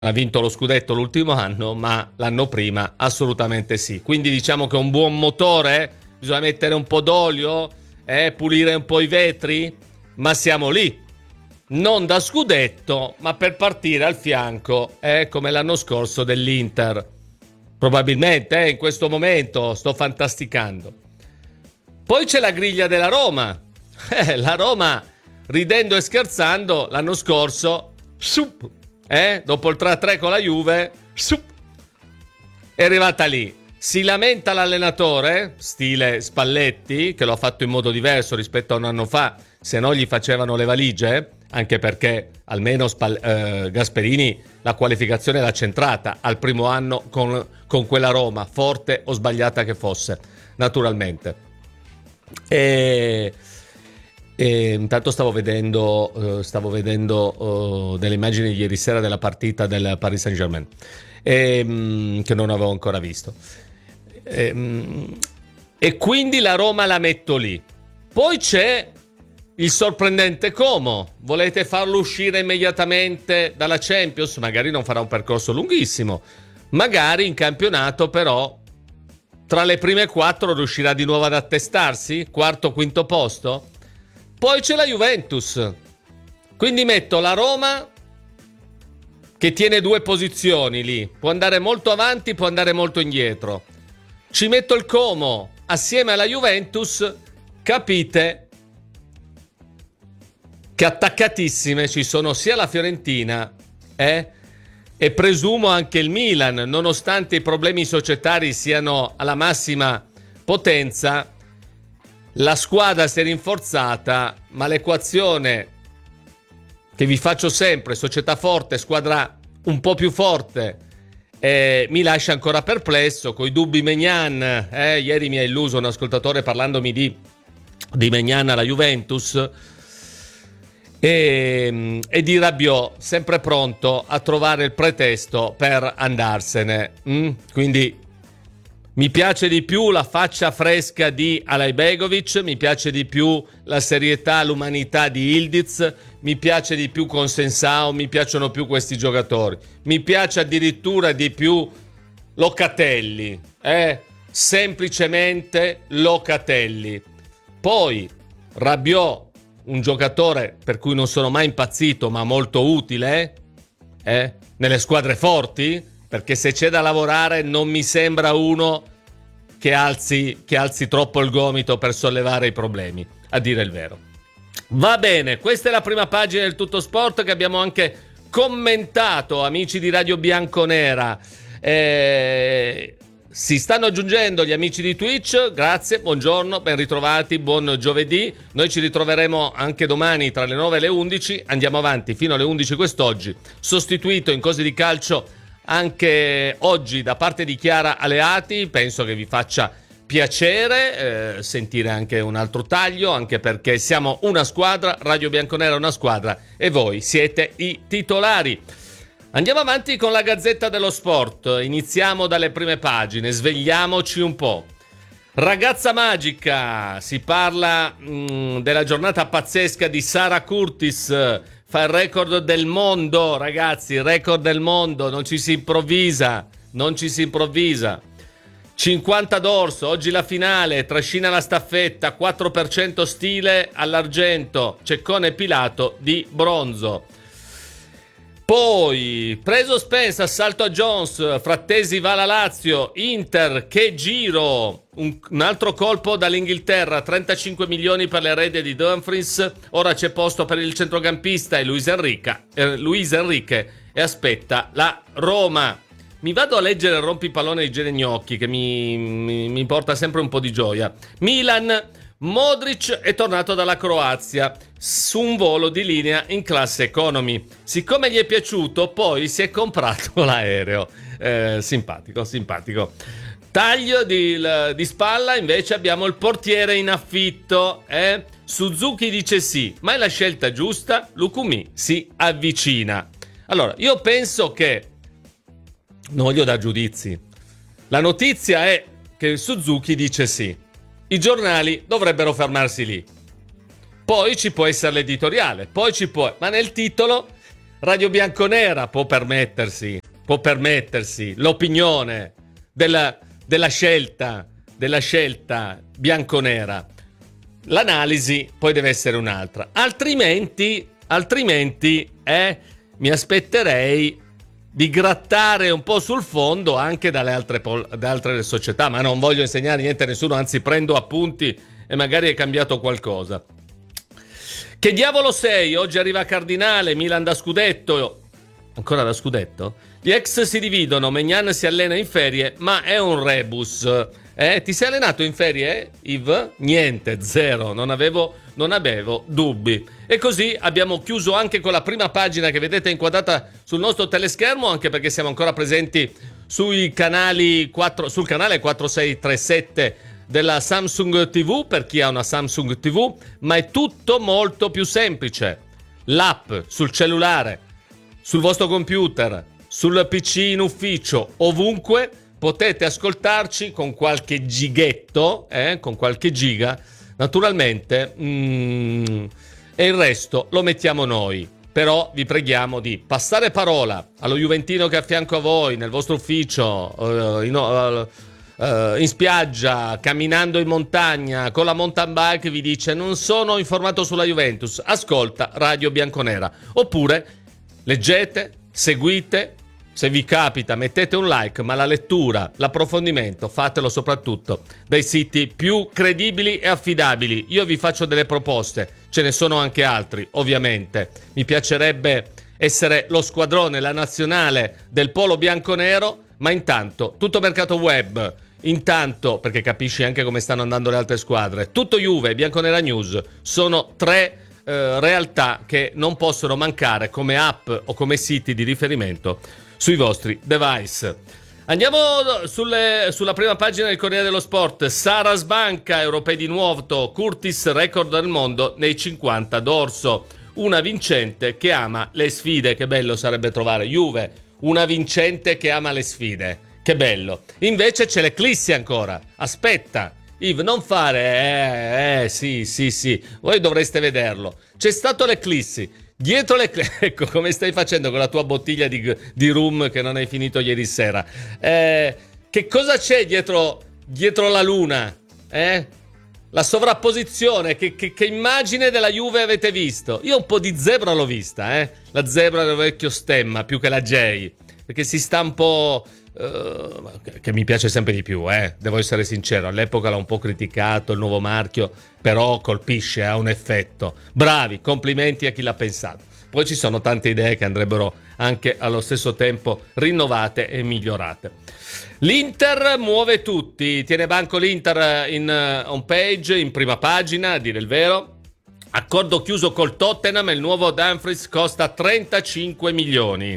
ha vinto lo scudetto l'ultimo anno, ma l'anno prima assolutamente sì. Quindi diciamo che un buon motore, bisogna mettere un po' d'olio, pulire un po' i vetri, ma siamo lì. Non da scudetto, ma per partire al fianco, come l'anno scorso dell'Inter. Probabilmente in questo momento sto fantasticando. Poi c'è la griglia della Roma. La Roma, ridendo e scherzando, l'anno scorso, dopo il 3-3 con la Juve, è arrivata lì. Si lamenta l'allenatore, stile Spalletti, che lo ha fatto in modo diverso rispetto a un anno fa, se no gli facevano le valigie, anche perché almeno Gasperini la qualificazione l'ha centrata al primo anno con quella Roma, forte o sbagliata che fosse, naturalmente. E intanto stavo vedendo delle immagini di ieri sera della partita del Paris Saint-Germain, che non avevo ancora visto. E quindi la Roma la metto lì. Poi c'è il sorprendente Como. Volete farlo uscire immediatamente dalla Champions? Magari non farà un percorso lunghissimo, magari in campionato però tra le prime 4 riuscirà di nuovo ad attestarsi, quarto, quinto posto. Poi c'è la Juventus, quindi metto la Roma che tiene 2 posizioni lì, può andare molto avanti, può andare molto indietro. Ci metto il Como assieme alla Juventus, capite che attaccatissime ci sono sia la Fiorentina e presumo anche il Milan, nonostante i problemi societari siano alla massima potenza. La squadra si è rinforzata, ma l'equazione che vi faccio sempre, società forte, squadra un po' più forte, mi lascia ancora perplesso, coi dubbi Maignan. Ieri mi ha illuso un ascoltatore parlandomi di Maignan alla Juventus, e di Rabiot, sempre pronto a trovare il pretesto per andarsene. Quindi mi piace di più la faccia fresca di Alajbegovic, mi piace di più la serietà, l'umanità di Ildiz, mi piace di più Consensao, mi piacciono più questi giocatori, mi piace addirittura di più Locatelli, semplicemente Locatelli. Poi Rabiot, un giocatore per cui non sono mai impazzito, ma molto utile nelle squadre forti, perché se c'è da lavorare non mi sembra uno che alzi troppo il gomito per sollevare i problemi, a dire il vero. Va bene, questa è la prima pagina del Tutto Sport che abbiamo anche commentato, amici di Radio Bianconera. Si stanno aggiungendo gli amici di Twitch, grazie, buongiorno, ben ritrovati, buon giovedì. Noi ci ritroveremo anche domani tra le 9 e le 11, andiamo avanti fino alle 11 quest'oggi, sostituito in Cose di Calcio anche oggi da parte di Chiara Aleati. Penso che vi faccia piacere sentire anche un altro taglio, anche perché siamo una squadra, Radio Bianconera è una squadra e voi siete i titolari. Andiamo avanti con la Gazzetta dello Sport, iniziamo dalle prime pagine, svegliamoci un po'. Ragazza magica, si parla della giornata pazzesca di Sara Curtis, fa il record del mondo, ragazzi, il record del mondo, non ci si improvvisa. 50 d'orso, oggi la finale, trascina la staffetta, 4% stile all'argento, Ceccone e Pilato di bronzo. Poi, preso Spence, assalto a Jones, Frattesi va alla Lazio, Inter, che giro, un altro colpo dall'Inghilterra, 35 milioni per le redie di Dumfries, ora c'è posto per il centrocampista e Luis Enrique e aspetta la Roma. Mi vado a leggere il rompipallone di Geregnocchi che mi porta sempre un po' di gioia. Milan, Modric è tornato dalla Croazia su un volo di linea in classe economy. Siccome gli è piaciuto, poi si è comprato l'aereo. Simpatico. Taglio di spalla, invece abbiamo il portiere in affitto. Suzuki dice sì, ma è la scelta giusta? Lukumi si avvicina. Allora, io penso che non voglio dar giudizi. La notizia è che Suzuki dice sì. I giornali dovrebbero fermarsi lì. Poi ci può essere l'editoriale, ma nel titolo Radio Bianconera può permettersi l'opinione della scelta bianconera. L'analisi poi deve essere un'altra. Altrimenti mi aspetterei di grattare un po' sul fondo anche dalle altre società, ma non voglio insegnare niente a nessuno, anzi prendo appunti e magari è cambiato qualcosa. Che diavolo sei? Oggi arriva Cardinale, Milan da scudetto. Ancora da scudetto? Gli ex si dividono, Maignan si allena in ferie, ma è un rebus. Ti sei allenato in ferie, Yves? Niente, zero, non avevo dubbi. E così abbiamo chiuso anche con la prima pagina che vedete inquadrata sul nostro teleschermo, anche perché siamo ancora presenti sul canale 4637 della Samsung TV, per chi ha una Samsung TV, ma è tutto molto più semplice. L'app sul cellulare, sul vostro computer, sul PC in ufficio, ovunque, potete ascoltarci con qualche gighetto, con qualche giga, naturalmente, e il resto lo mettiamo noi. Però vi preghiamo di passare parola allo juventino che è a fianco a voi, nel vostro ufficio, in spiaggia, camminando in montagna, con la mountain bike, vi dice non sono informato sulla Juventus, ascolta Radio Bianconera. Oppure leggete, seguite, se vi capita mettete un like, ma la lettura, l'approfondimento fatelo soprattutto dai siti più credibili e affidabili. Io vi faccio delle proposte, ce ne sono anche altri ovviamente. Mi piacerebbe essere lo squadrone, la nazionale del polo bianconero, ma intanto tutto mercato web, intanto perché capisci anche come stanno andando le altre squadre, tutto Juve e Bianconera News sono tre realtà che non possono mancare come app o come siti di riferimento sui vostri device. Andiamo sulla prima pagina del Corriere dello Sport. Sara Sbanca, europei di nuoto, Curtis record del mondo nei 50 d'orso. Una vincente che ama le sfide. Che bello sarebbe trovare Juve, una vincente che ama le sfide. Che bello. Invece c'è l'Eclissi ancora. Aspetta, Yves, non fare sì, voi dovreste vederlo. C'è stato l'Eclissi. Dietro ecco come stai facendo con la tua bottiglia di rum che non hai finito ieri sera. Che cosa c'è dietro la luna? La sovrapposizione, che immagine della Juve avete visto? Io un po' di zebra l'ho vista, la zebra del vecchio stemma più che la J, perché si sta un po'... che mi piace sempre di più, devo essere sincero. All'epoca l'ho un po' criticato il nuovo marchio, però colpisce, ha un effetto. Bravi, complimenti a chi l'ha pensato. Poi ci sono tante idee che andrebbero anche allo stesso tempo rinnovate e migliorate. L'Inter muove tutti, tiene banco l'Inter in home page, in prima pagina, a dire il vero. Accordo chiuso col Tottenham, il nuovo Dumfries costa 35 milioni.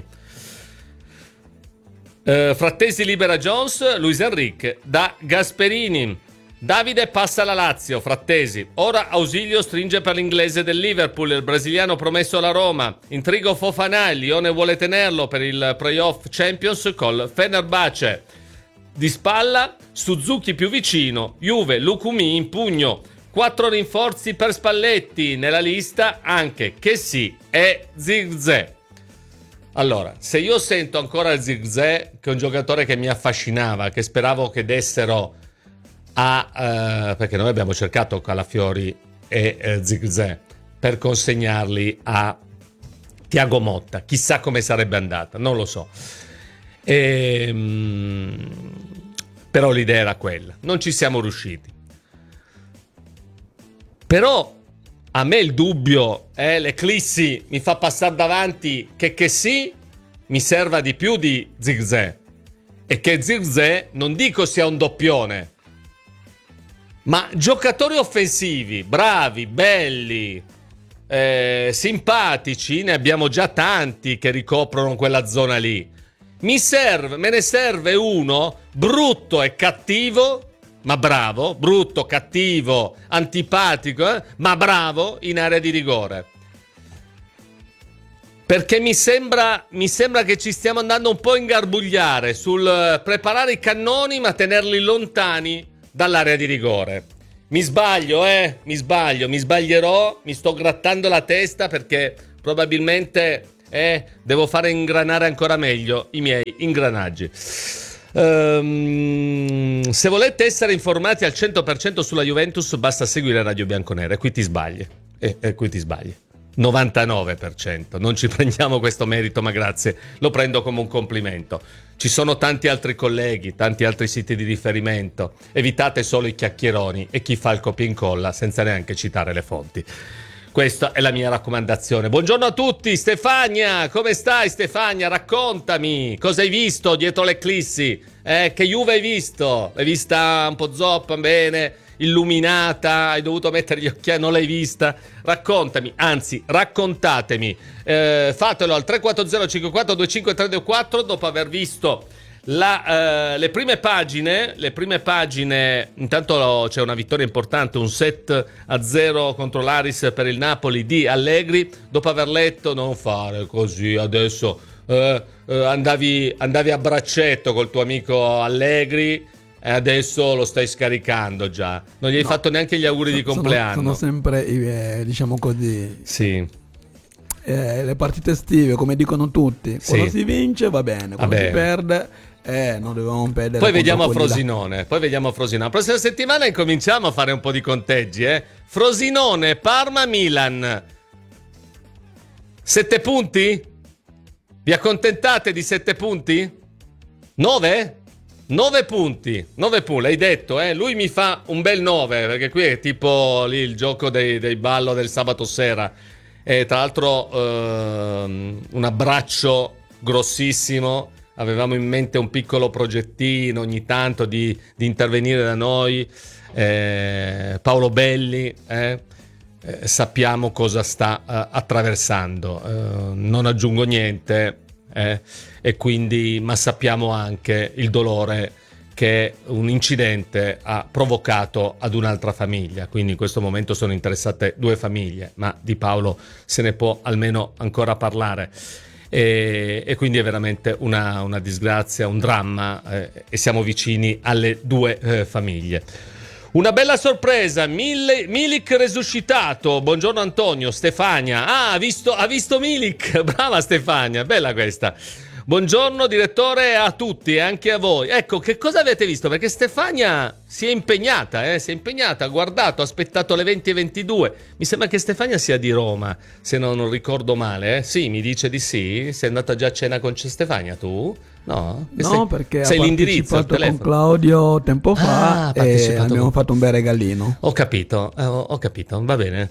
Frattesi libera Jones, Luis Enrique da Gasperini. Davide passa alla Lazio, Frattesi. Ora Ausilio stringe per l'inglese del Liverpool, il brasiliano promesso alla Roma. Intrigo Fofana, il Lione vuole tenerlo per il playoff Champions col Fenerbahce. Di spalla, Suzuki più vicino, Juve, Lukumi in pugno. 4 rinforzi per Spalletti, nella lista anche Kessie e Zirkzee. Allora, se io sento ancora Zirkzee, che è un giocatore che mi affascinava, che speravo che dessero perché noi abbiamo cercato Calafiori e Zirkzee per consegnarli a Thiago Motta, chissà come sarebbe andata, non lo so. Però l'idea era quella, non ci siamo riusciti. Però a me il dubbio l'Eclissi mi fa passare davanti che sì mi serva di più di Zirkzee, e che Zirkzee non dico sia un doppione, ma giocatori offensivi, bravi, belli, simpatici, ne abbiamo già tanti che ricoprono quella zona lì. Me ne serve uno brutto e cattivo, ma bravo, brutto, cattivo, antipatico, ma bravo in area di rigore. Perché mi sembra che ci stiamo andando un po' a ingarbugliare sul preparare i cannoni ma tenerli lontani dall'area di rigore. Mi sbaglierò, mi sto grattando la testa perché probabilmente Devo fare ingranare ancora meglio i miei ingranaggi. Se volete essere informati al 100% sulla Juventus, basta seguire Radio Bianconera. E qui ti sbagli. 99%. Non ci prendiamo questo merito, ma grazie. Lo prendo come un complimento. Ci sono tanti altri colleghi, tanti altri siti di riferimento. Evitate solo i chiacchieroni e chi fa il copia e incolla senza neanche citare le fonti. Questa è la mia raccomandazione. Buongiorno a tutti. Stefania, come stai Stefania? Raccontami, cosa hai visto dietro l'eclissi? Che Juve hai visto? L'hai vista un po' zoppa, bene, illuminata, hai dovuto mettere gli occhiali, non l'hai vista? Raccontami, anzi raccontatemi. Fatelo al 340 54 25 324 dopo aver visto le prime pagine. Intanto c'è una vittoria importante, un 7-0 contro l'Aris per il Napoli di Allegri. Dopo aver letto, non fare così adesso, andavi a braccetto col tuo amico Allegri e adesso lo stai scaricando già, non gli hai fatto neanche gli auguri di compleanno. Sono sempre, diciamo così, sì. Le partite estive, come dicono tutti, quando si vince va bene, quando si perde non dovevamo perdere. Poi vediamo a Frosinone. La prossima settimana incominciamo a fare un po' di conteggi. Frosinone, Parma, Milan. 7 punti? Vi accontentate di 7 punti? 9? 9 punti. L'hai detto, Lui mi fa un bel 9, perché qui è tipo lì il gioco dei ballo del sabato sera. E tra l'altro un abbraccio grossissimo. Avevamo in mente un piccolo progettino ogni tanto di intervenire da noi. Paolo Belli, sappiamo cosa sta attraversando. Non aggiungo niente, e quindi, ma sappiamo anche il dolore che un incidente ha provocato ad un'altra famiglia. Quindi in questo momento sono interessate 2 famiglie, ma di Paolo se ne può almeno ancora parlare. E quindi è veramente una disgrazia, un dramma, e siamo vicini alle 2 famiglie. Una bella sorpresa, Milik resuscitato. Buongiorno Antonio, Stefania. Ha visto Milik, brava Stefania, bella questa. Buongiorno direttore a tutti e anche a voi. Ecco, che cosa avete visto? Perché Stefania si è impegnata, ha guardato, ha aspettato le 20:22. Mi sembra che Stefania sia di Roma, se non ricordo male. Sì, mi dice di sì. Sei andata già a cena con Stefania tu? No, perché sei ha l'indirizzo, il partecipato telefono. con Claudio tempo fa e abbiamo fatto un bel regalino. Ho capito, va bene.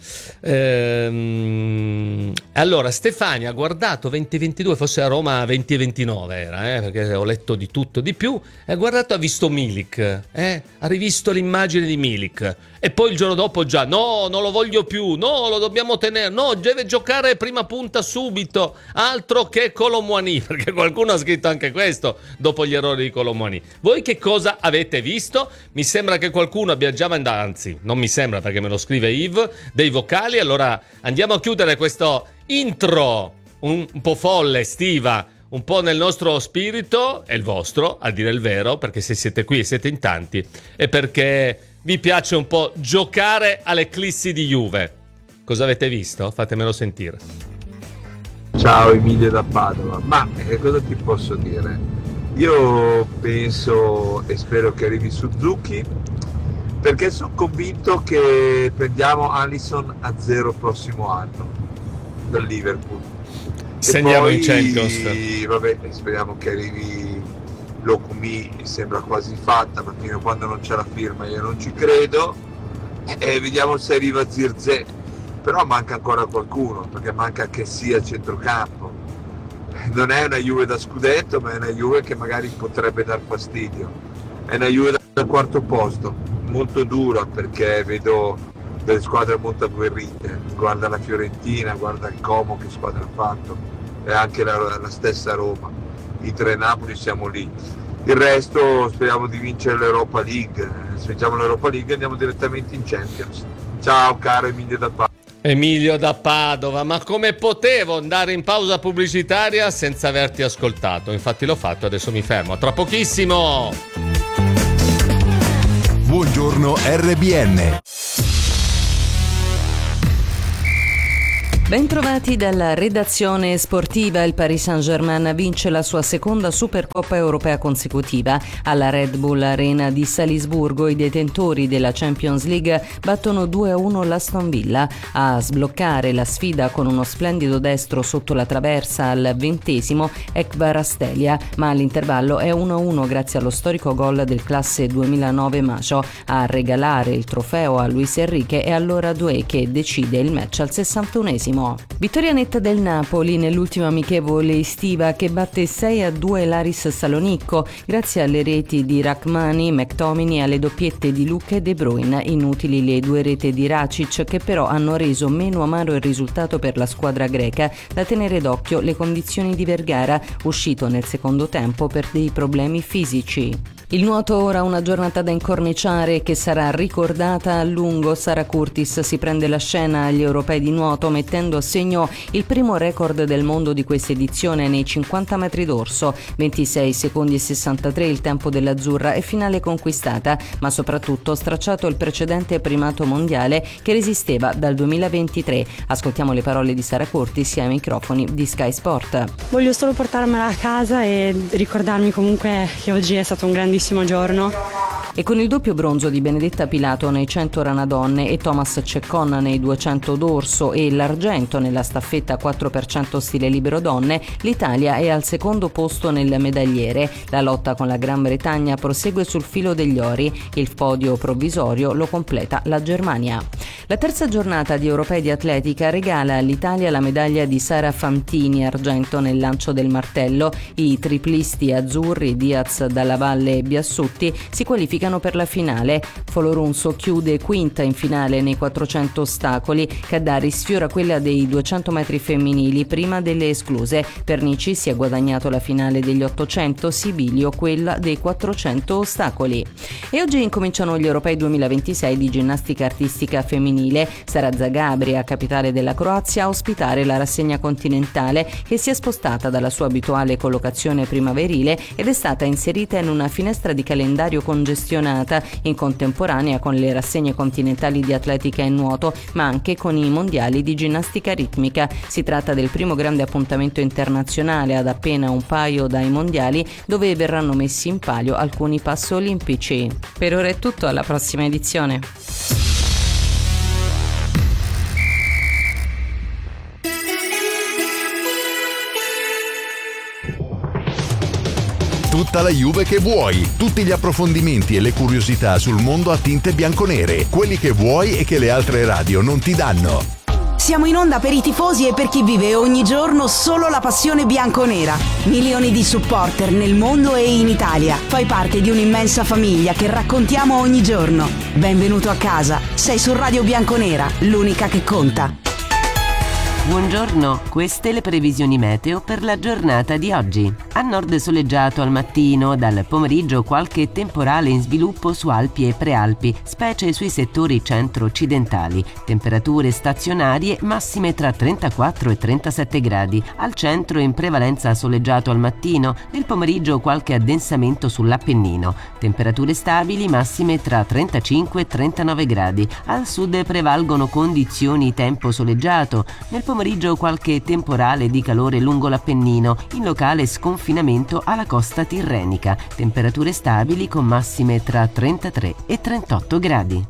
Allora, Stefania ha guardato 2022, forse a Roma 2029 era, perché ho letto di tutto, di più. Ha guardato, ha visto Milik, ha rivisto l'immagine di Milik. E poi il giorno dopo già, no, non lo voglio più, no, lo dobbiamo tenere, no, deve giocare prima punta subito, altro che Kolo Muani, perché qualcuno ha scritto anche questo dopo gli errori di Kolo Muani. Voi che cosa avete visto? Mi sembra che qualcuno abbia già mandato, anzi, non mi sembra perché me lo scrive Yves, dei vocali. Allora andiamo a chiudere questo intro un po' folle, estiva, un po' nel nostro spirito, e il vostro, a dire il vero, perché se siete qui e siete in tanti, è perché vi piace un po' giocare all'eclissi di Juve. Cosa avete visto? Fatemelo sentire. Ciao Emilio da Padova. Ma cosa ti posso dire? Io penso e spero che arrivi Suzuki, perché sono convinto che prendiamo Alisson a 0 prossimo anno dal Liverpool. Segniamo in Champions. Vabbè, speriamo che arrivi Locumi, mi sembra quasi fatta, ma fino a quando non c'è la firma io non ci credo. E vediamo se arriva Zirze, però manca ancora qualcuno, perché manca che sia a centrocampo. Non è una Juve da scudetto, ma è una Juve che magari potrebbe dar fastidio. È una Juve da 4º posto, molto dura, perché vedo delle squadre molto agguerrite. Guarda la Fiorentina, guarda il Como che squadra ha fatto, e anche la stessa Roma. Inter e Napoli siamo lì. Il resto speriamo di vincere l'Europa League. Se vinciamo l'Europa League andiamo direttamente in Champions. Ciao caro Emilio da Padova. Emilio da Padova, ma come potevo andare in pausa pubblicitaria senza averti ascoltato? Infatti l'ho fatto, adesso mi fermo. Tra pochissimo! Buongiorno RBN. Bentrovati dalla redazione sportiva. Il Paris Saint-Germain vince la sua seconda Supercoppa europea consecutiva. Alla Red Bull Arena di Salisburgo i detentori della Champions League battono 2-1 l'Aston Villa. A sbloccare la sfida con uno splendido destro sotto la traversa al 20° Kvaratskhelia, ma all'intervallo è 1-1 grazie allo storico gol del classe 2009 Macho. A regalare il trofeo a Luis Enrique è allora Doué che decide il match al 61°. Vittoria netta del Napoli nell'ultima amichevole estiva che batte 6-2 l'Aris Salonicco grazie alle reti di Rachmani, McTominay e alle doppiette di Luca e De Bruyne. Inutili le 2 reti di Racic che però hanno reso meno amaro il risultato per la squadra greca. Da tenere d'occhio le condizioni di Vergara, uscito nel secondo tempo per dei problemi fisici. Il nuoto ora una giornata da incorniciare che sarà ricordata a lungo. Sara Curtis si prende la scena agli europei di nuoto mettendo a segno il primo record del mondo di questa edizione nei 50 metri d'orso, 26 secondi e 63 il tempo dell'azzurra e finale conquistata, ma soprattutto stracciato il precedente primato mondiale che resisteva dal 2023. Ascoltiamo le parole di Sara Curtis ai microfoni di Sky Sport. Voglio solo portarmela a casa e ricordarmi comunque che oggi è stato un grandissimo giorno. E con il doppio bronzo di Benedetta Pilato nei 100 rana donne e Thomas Ceccon nei 200 dorso e l'argento nella staffetta 4% stile libero donne, l'Italia è al secondo posto nel medagliere. La lotta con la Gran Bretagna prosegue sul filo degli ori. Il podio provvisorio lo completa la Germania. La terza giornata di Europei di Atletica regala all'Italia la medaglia di Sara Fantini, argento nel lancio del martello. I triplisti azzurri Diaz, Dalla Valle e Biassutti si qualificano per la finale. Folorunso chiude quinta in finale nei 400 ostacoli. Caddari sfiora quella dei 200 metri femminili prima delle escluse. Pernici si è guadagnato la finale degli 800, Sibilio quella dei 400 ostacoli. E oggi incominciano gli Europei 2026 di ginnastica artistica femminile. Sarà Zagabria, capitale della Croazia, a ospitare la rassegna continentale che si è spostata dalla sua abituale collocazione primaverile ed è stata inserita in una finestra di calendario congestionata in contemporanea con le rassegne continentali di atletica e nuoto, ma anche con i mondiali di ginnastica ritmica. Si tratta del primo grande appuntamento internazionale ad appena un paio dai mondiali, dove verranno messi in palio alcuni passi olimpici. Per ora è tutto, alla prossima edizione. Tutta la Juve che vuoi, tutti gli approfondimenti e le curiosità sul mondo a tinte bianconere, quelli che vuoi e che le altre radio non ti danno. Siamo in onda per i tifosi e per chi vive ogni giorno solo la passione bianconera. Milioni di supporter nel mondo e in Italia. Fai parte di un'immensa famiglia che raccontiamo ogni giorno. Benvenuto a casa, sei su Radio Bianconera, l'unica che conta. Buongiorno, queste le previsioni meteo per la giornata di oggi. A nord soleggiato al mattino, dal pomeriggio qualche temporale in sviluppo su Alpi e Prealpi, specie sui settori centro-occidentali. Temperature stazionarie massime tra 34 e 37 gradi. Al centro in prevalenza soleggiato al mattino, nel pomeriggio qualche addensamento sull'Appennino. Temperature stabili massime tra 35 e 39 gradi. Al sud prevalgono condizioni tempo soleggiato. Nel pomeriggio qualche temporale di calore lungo l'Appennino, in locale sconfinamento alla costa tirrenica. Temperature stabili con massime tra 33 e 38 gradi.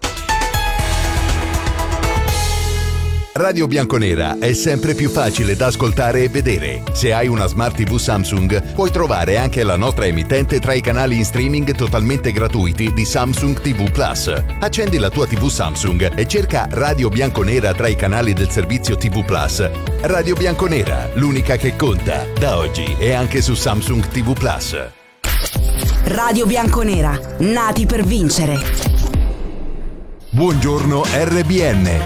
Radio Bianconera è sempre più facile da ascoltare e vedere. Se hai una Smart TV Samsung, puoi trovare anche la nostra emittente tra i canali in streaming totalmente gratuiti di Samsung TV Plus. Accendi la tua TV Samsung e cerca Radio Bianconera tra i canali del servizio TV Plus. Radio Bianconera, l'unica che conta, da oggi è anche su Samsung TV Plus. Radio Bianconera, nati per vincere. Buongiorno RBN.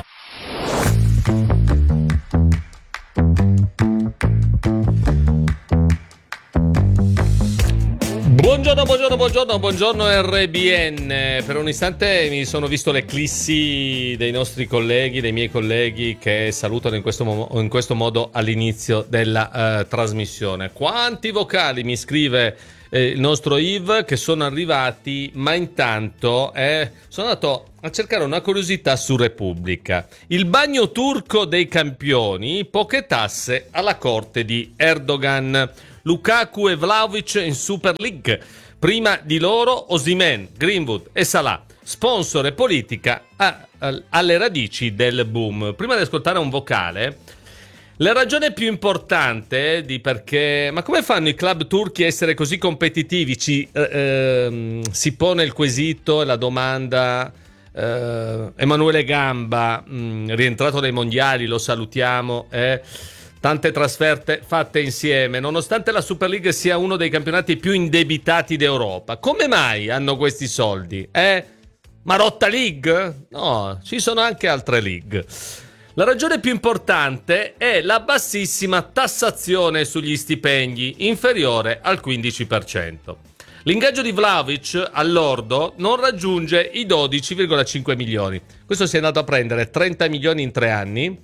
Buongiorno RBN. Per un istante mi sono visto l'eclissi dei nostri colleghi, dei miei colleghi che salutano in questo modo all'inizio della trasmissione. Quanti vocali, mi scrive il nostro Yves, che sono arrivati, ma intanto sono andato a cercare una curiosità su Repubblica. Il bagno turco dei campioni, poche tasse alla corte di Erdogan. Lukaku e Vlahovic in Super League. Prima di loro Osimhen, Greenwood e Salah. Sponsor e politica alle radici del boom. Prima di ascoltare un vocale, la ragione più importante di perché... Ma come fanno i club turchi a essere così competitivi? Si pone il quesito e la domanda... Emanuele Gamba, rientrato dai mondiali, lo salutiamo, tante trasferte fatte insieme, nonostante la Super League sia uno dei campionati più indebitati d'Europa. Come mai hanno questi soldi? Marotta League? No, ci sono anche altre league. La ragione più importante è la bassissima tassazione sugli stipendi, inferiore al 15%. L'ingaggio di Vlahovic all'ordo non raggiunge i 12,5 milioni. Questo si è andato a prendere 30 milioni in 3 anni,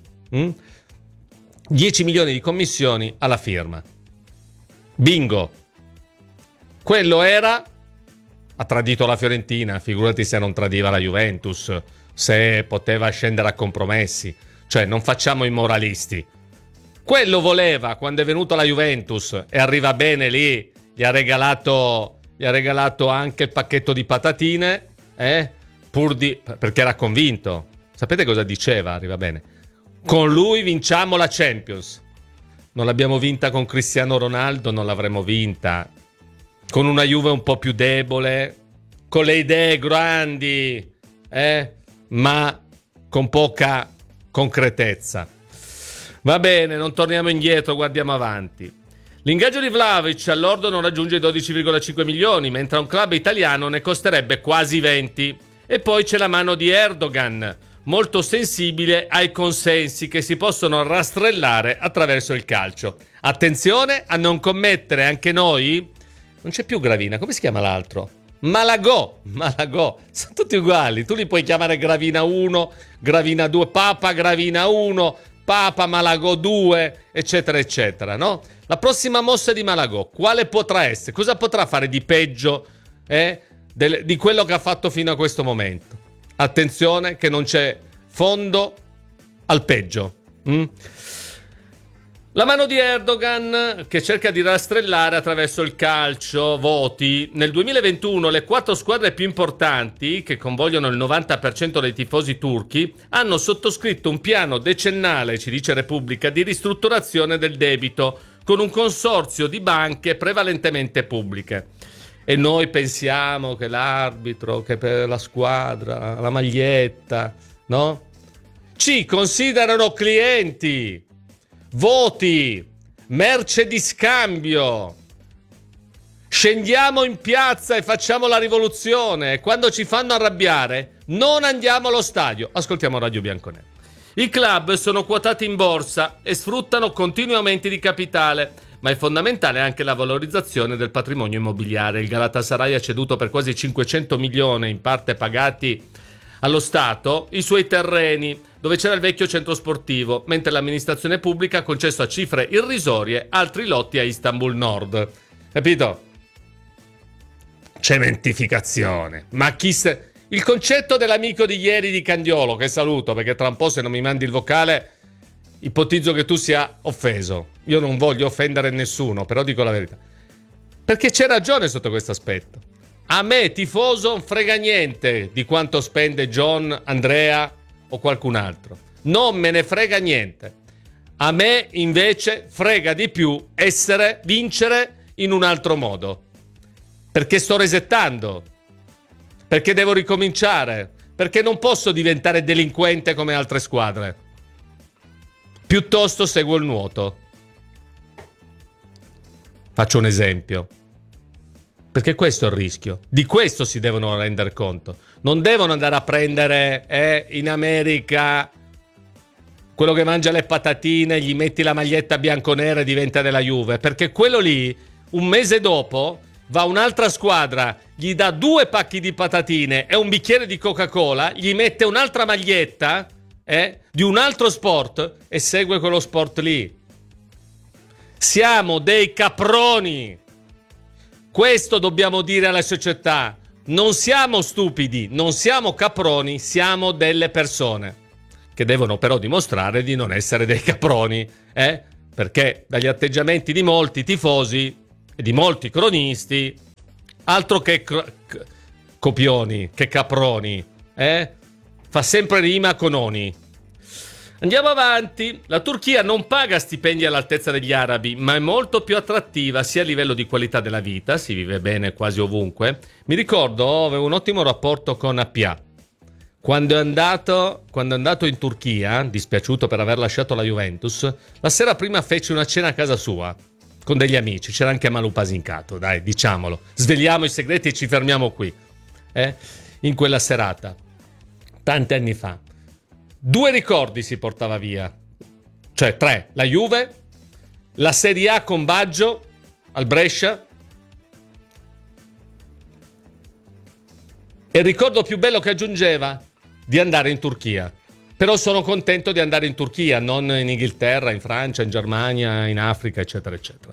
10 milioni di commissioni alla firma. Bingo. Quello ha tradito la Fiorentina, figurati se non tradiva la Juventus, se poteva scendere a compromessi. Cioè, non facciamo i moralisti. Quello voleva, quando è venuto alla Juventus e arriva bene lì, gli ha regalato anche il pacchetto di patatine, perché era convinto. Sapete cosa diceva? Arriva bene. Con lui vinciamo la Champions. Non l'abbiamo vinta con Cristiano Ronaldo, non l'avremmo vinta con una Juve un po' più debole, con le idee grandi, ma con poca concretezza. Va bene, non torniamo indietro, guardiamo avanti. L'ingaggio di Vlahovic all'ordo non raggiunge i 12,5 milioni, mentre a un club italiano ne costerebbe quasi 20. E poi c'è la mano di Erdogan, molto sensibile ai consensi che si possono rastrellare attraverso il calcio. Attenzione a non commettere anche noi... Non c'è più Gravina, come si chiama l'altro? Malagò, sono tutti uguali. Tu li puoi chiamare Gravina 1, Gravina 2, Papa Gravina 1, Papa Malagò 2, eccetera, eccetera, no? La prossima mossa di Malagò, quale potrà essere? Cosa potrà fare di peggio di quello che ha fatto fino a questo momento? Attenzione che non c'è fondo al peggio. La mano di Erdogan che cerca di rastrellare attraverso il calcio voti. Nel 2021 le 4 squadre più importanti, che convogliano il 90% dei tifosi turchi, hanno sottoscritto un piano decennale, ci dice Repubblica, di ristrutturazione del debito con un consorzio di banche prevalentemente pubbliche. E noi pensiamo che l'arbitro, che per la squadra, la maglietta, no? Ci considerano clienti, voti, merce di scambio. Scendiamo in piazza e facciamo la rivoluzione. Quando ci fanno arrabbiare, non andiamo allo stadio. Ascoltiamo Radio Bianconera. I club sono quotati in borsa e sfruttano continui aumenti di capitale, ma è fondamentale anche la valorizzazione del patrimonio immobiliare. Il Galatasaray ha ceduto per quasi 500 milioni, in parte pagati allo Stato, i suoi terreni, dove c'era il vecchio centro sportivo, mentre l'amministrazione pubblica ha concesso a cifre irrisorie altri lotti a Istanbul Nord. Capito? Cementificazione. Ma il concetto dell'amico di ieri di Candiolo, che saluto, perché tra un po' se non mi mandi il vocale ipotizzo che tu sia offeso. Io non voglio offendere nessuno, però dico la verità. Perché c'è ragione sotto questo aspetto. A me, tifoso, non frega niente di quanto spende John, Andrea o qualcun altro. Non me ne frega niente. A me, invece, frega di più vincere in un altro modo. Perché sto resettando. Perché devo ricominciare. Perché non posso diventare delinquente come altre squadre. Piuttosto seguo il nuoto. Faccio un esempio. Perché questo è il rischio. Di questo si devono rendere conto. Non devono andare a prendere in America quello che mangia le patatine, gli metti la maglietta bianconera e diventa della Juve. Perché quello lì, un mese dopo, va un'altra squadra, gli dà 2 pacchi di patatine e un bicchiere di Coca-Cola, gli mette un'altra maglietta di un altro sport e segue quello sport lì. Siamo dei caproni. Questo dobbiamo dire alla società. Non siamo stupidi, non siamo caproni, siamo delle persone che devono però dimostrare di non essere dei caproni, perché dagli atteggiamenti di molti tifosi e di molti cronisti, altro che copioni, che caproni, fa sempre rima con oni. Andiamo avanti. La Turchia non paga stipendi all'altezza degli arabi, ma è molto più attrattiva sia a livello di qualità della vita, si vive bene quasi ovunque. Mi ricordo, avevo un ottimo rapporto con Appia. Quando è andato in Turchia, dispiaciuto per aver lasciato la Juventus, la sera prima fece una cena a casa sua con degli amici, c'era anche Malu Pasincato, dai, diciamolo. Sveliamo i segreti e ci fermiamo qui. In quella serata, tanti anni fa. 2 ricordi si portava via, cioè 3, la Juve, la Serie A con Baggio al Brescia e il ricordo più bello che aggiungeva di andare in Turchia. Però sono contento di andare in Turchia, non in Inghilterra, in Francia, in Germania, in Africa, eccetera, eccetera.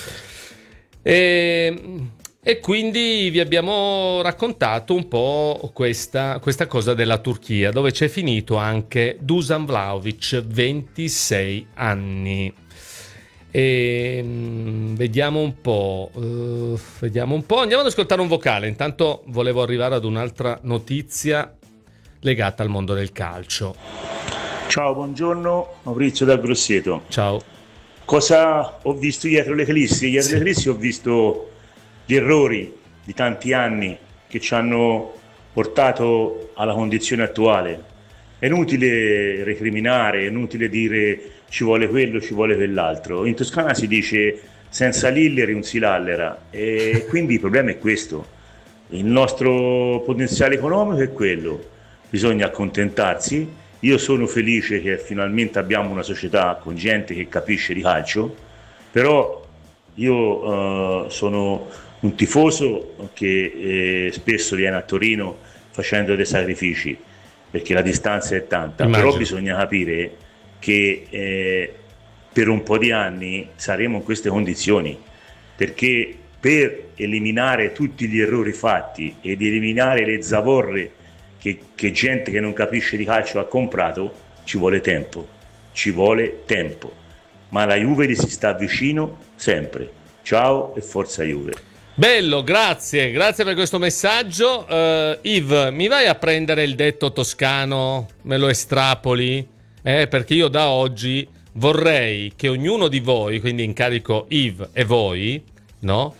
E quindi vi abbiamo raccontato un po' questa cosa della Turchia, dove c'è finito anche Dusan Vlahovic, 26 anni. E vediamo un po'. Andiamo ad ascoltare un vocale. Intanto volevo arrivare ad un'altra notizia legata al mondo del calcio. Ciao, buongiorno, Maurizio da Grosseto. Ciao. Cosa ho visto dietro le clissi? Dietro le clissi ho visto gli errori di tanti anni che ci hanno portato alla condizione attuale. È inutile recriminare, è inutile dire ci vuole quello, ci vuole quell'altro. In Toscana si dice senza lilleri non si lallera, e quindi il problema è questo. Il nostro potenziale economico è quello, bisogna accontentarsi. Io sono felice che finalmente abbiamo una società con gente che capisce di calcio, però io sono un tifoso che spesso viene a Torino facendo dei sacrifici perché la distanza è tanta. Immagino. Però bisogna capire che per un po' di anni saremo in queste condizioni, perché per eliminare tutti gli errori fatti ed eliminare le zavorre che gente che non capisce di calcio ha comprato, ci vuole tempo, ma la Juve gli si sta vicino sempre. Ciao e forza Juve. Bello, grazie per questo messaggio. Yves, mi vai a prendere il detto toscano, me lo estrapoli? Perché io da oggi vorrei che ognuno di voi, quindi incarico Yves e voi, no,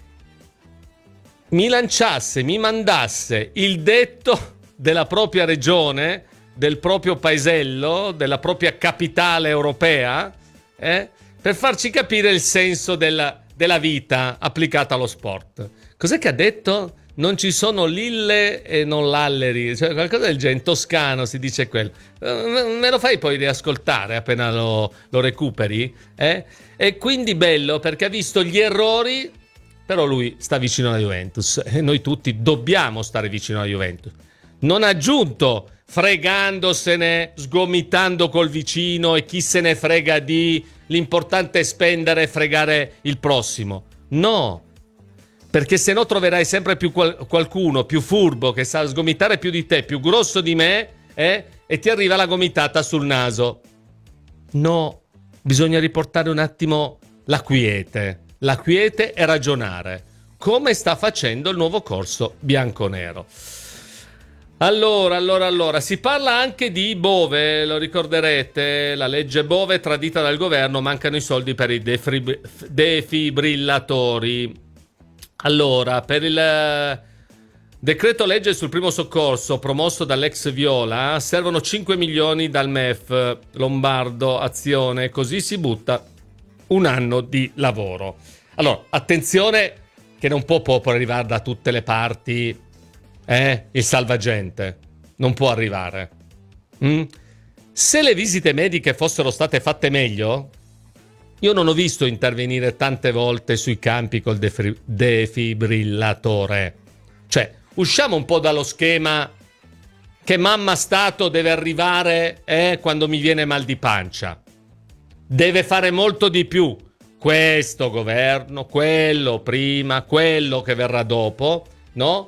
mi mandasse il detto della propria regione, del proprio paesello, della propria capitale europea, per farci capire il senso della vita applicata allo sport. Cos'è che ha detto? Non ci sono lille e non lalleri, cioè qualcosa del genere. In toscano si dice quello. Me lo fai poi riascoltare appena lo recuperi? E quindi bello, perché ha visto gli errori, però lui sta vicino alla Juventus e noi tutti dobbiamo stare vicino alla Juventus. Non ha aggiunto fregandosene, sgomitando col vicino e chi se ne frega di, l'importante è spendere e fregare il prossimo. No, perché se no troverai sempre più qualcuno più furbo che sa sgomitare più di te, più grosso di me, e ti arriva la gomitata sul naso. No, bisogna riportare un attimo la quiete e ragionare, come sta facendo il nuovo corso bianconero. Allora, si parla anche di Bove, lo ricorderete, la legge Bove tradita dal governo, mancano i soldi per i defibrillatori. Allora, per il decreto legge sul primo soccorso promosso dall'ex Viola servono 5 milioni dal MEF Lombardo Azione, così si butta un anno di lavoro. Allora, attenzione che non può arrivare da tutte le parti il salvagente, non può arrivare. Se le visite mediche fossero state fatte meglio, Io non ho visto intervenire tante volte sui campi col defibrillatore. Cioè, usciamo un po' dallo schema che mamma Stato deve arrivare quando mi viene mal di pancia. Deve fare molto di più. Questo governo, quello prima, quello che verrà dopo, no?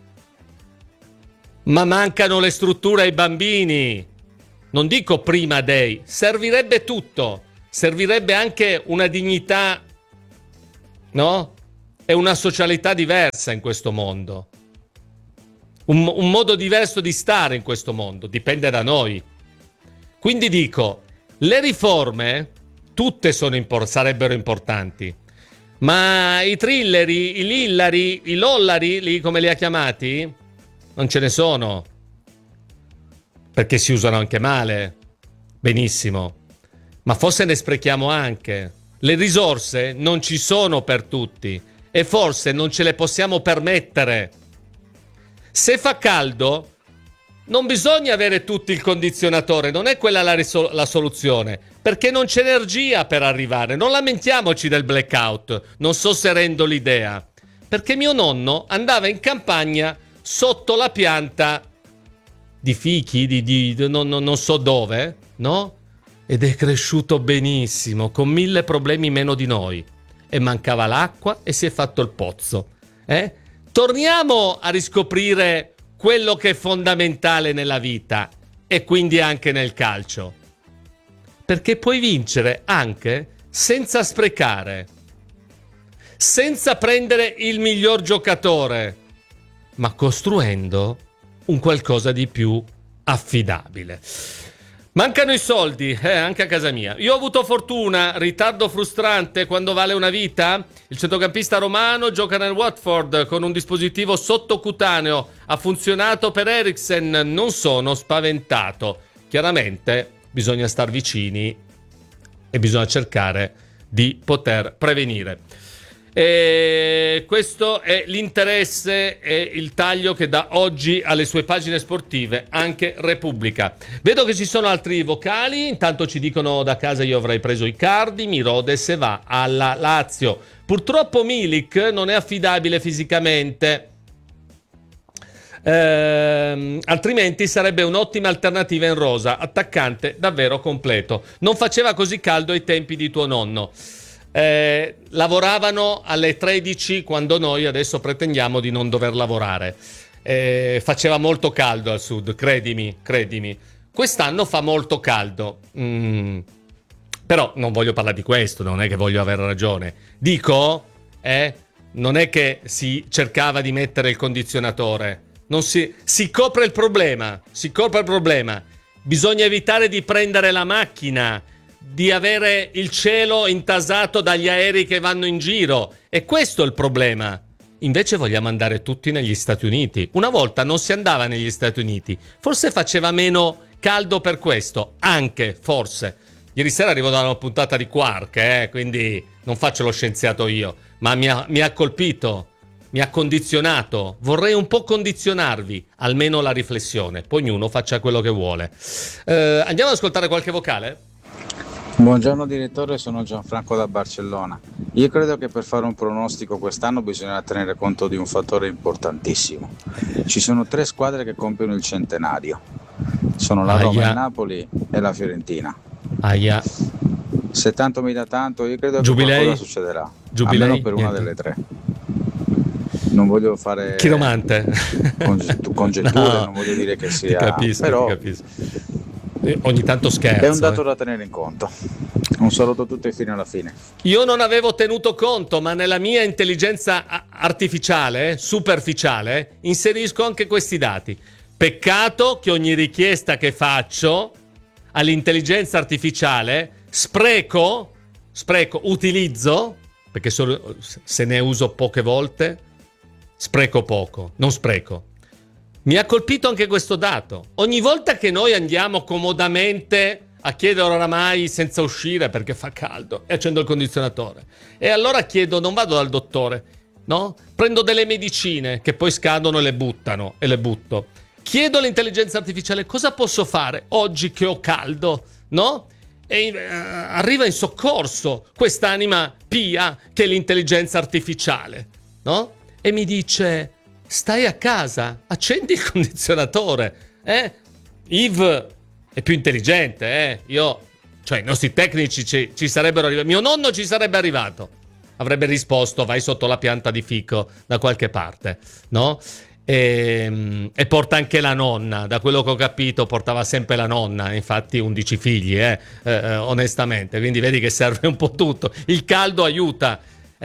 Ma mancano le strutture ai bambini. Non dico prima dei, servirebbe tutto. Servirebbe anche una dignità, no? E una socialità diversa in questo mondo. Un modo diverso di stare in questo mondo. Dipende da noi. Quindi dico, le riforme tutte sarebbero importanti, ma i trilleri, i lillari, i lollari, lì come li ha chiamati, non ce ne sono, perché si usano anche male. Benissimo, ma forse ne sprechiamo anche. Le risorse non ci sono per tutti e forse non ce le possiamo permettere. Se fa caldo non bisogna avere tutti il condizionatore, non è quella la soluzione, perché non c'è energia per arrivare. Non lamentiamoci del blackout, non so se rendo l'idea, perché mio nonno andava in campagna sotto la pianta di fichi, non so dove, no? Ed è cresciuto benissimo, con 1000 problemi meno di noi. E mancava l'acqua e si è fatto il pozzo. Torniamo a riscoprire quello che è fondamentale nella vita e quindi anche nel calcio. Perché puoi vincere anche senza sprecare, senza prendere il miglior giocatore, ma costruendo un qualcosa di più affidabile. Mancano i soldi, anche a casa mia. Io ho avuto fortuna, ritardo frustrante quando vale una vita. Il centrocampista romano gioca nel Watford con un dispositivo sottocutaneo. Ha funzionato per Eriksen, non sono spaventato. Chiaramente bisogna star vicini e bisogna cercare di poter prevenire. E questo è l'interesse e il taglio che dà oggi alle sue pagine sportive anche Repubblica. Vedo che ci sono altri vocali. Intanto ci dicono da casa: io avrei preso Icardi, Mirode se va alla Lazio. Purtroppo Milik non è affidabile fisicamente, altrimenti sarebbe un'ottima alternativa in rosa, attaccante davvero completo. Non faceva così caldo ai tempi di tuo nonno. Lavoravano alle 13 quando noi adesso pretendiamo di non dover lavorare. Faceva molto caldo al sud, credimi. Quest'anno fa molto caldo, però non voglio parlare di questo, non è che voglio avere ragione. Dico, non è che si cercava di mettere il condizionatore, non si copre il problema. Bisogna evitare di prendere la macchina, di avere il cielo intasato dagli aerei che vanno in giro. E questo è il problema. Invece vogliamo andare tutti negli Stati Uniti. Una volta non si andava negli Stati Uniti. Forse faceva meno caldo per questo. Anche, forse. Ieri sera arrivo da una puntata di Quark, quindi non faccio lo scienziato io. Ma mi ha colpito, mi ha condizionato. Vorrei un po' condizionarvi, almeno la riflessione. Poi ognuno faccia quello che vuole. Andiamo ad ascoltare qualche vocale? Buongiorno direttore, sono Gianfranco da Barcellona. Io credo che per fare un pronostico quest'anno bisogna tenere conto di un fattore importantissimo. Ci sono 3 squadre che compiono il centenario. Sono la Roma, il Napoli e la Fiorentina. Se tanto mi dà tanto, io credo che qualcosa succederà. Almeno per una delle 3. Non voglio fare chiromante congetture, no, non voglio dire che sia... Capisco. Ogni tanto scherzo. È un dato da tenere in conto. Un saluto a tutti fino alla fine. Io non avevo tenuto conto, ma nella mia intelligenza artificiale, superficiale, inserisco anche questi dati. Peccato che ogni richiesta che faccio all'intelligenza artificiale utilizzo, perché solo se ne uso poche volte, spreco poco, non spreco. Mi ha colpito anche questo dato. Ogni volta che noi andiamo comodamente a chiedere oramai senza uscire perché fa caldo e accendo il condizionatore, e allora chiedo, non vado dal dottore, no? Prendo delle medicine che poi scadono e le butto. Chiedo all'intelligenza artificiale cosa posso fare oggi che ho caldo, no? arriva in soccorso quest'anima pia che è l'intelligenza artificiale, no? E mi dice: stai a casa, accendi il condizionatore, Yves è più intelligente, i nostri tecnici ci sarebbero arrivati, mio nonno ci sarebbe arrivato, avrebbe risposto: vai sotto la pianta di fico da qualche parte, no? E porta anche la nonna, da quello che ho capito portava sempre la nonna, infatti 11 figli, onestamente, quindi vedi che serve un po' tutto, il caldo aiuta.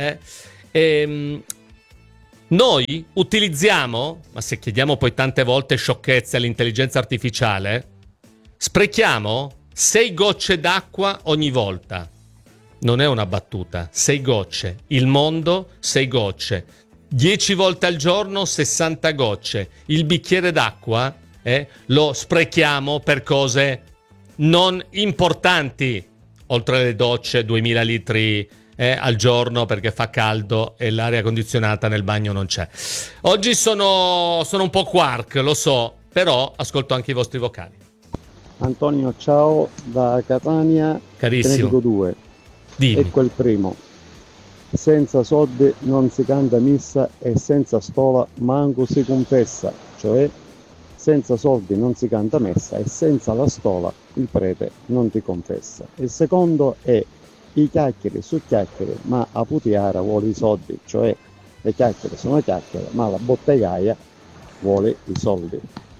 Noi utilizziamo, ma se chiediamo poi tante volte sciocchezze all'intelligenza artificiale, sprechiamo 6 gocce d'acqua ogni volta. Non è una battuta, 6 gocce. Il mondo, 6 gocce. 10 volte al giorno, 60 gocce. Il bicchiere d'acqua lo sprechiamo per cose non importanti. Oltre le docce, 2000 litri al giorno perché fa caldo e l'aria condizionata nel bagno non c'è. Oggi sono un po' quark, lo so, però ascolto anche i vostri vocali. Antonio, ciao da Catania. Carissimo. Te ne dico 2. Dimmi. Ecco il primo. Senza soldi non si canta missa e senza stola manco si confessa, cioè senza soldi non si canta messa e senza la stola il prete non ti confessa. Il secondo è: i chiacchiere su chiacchiere, ma a putiara vuole i soldi, cioè le chiacchiere sono chiacchiere, ma la bottegaia vuole i soldi.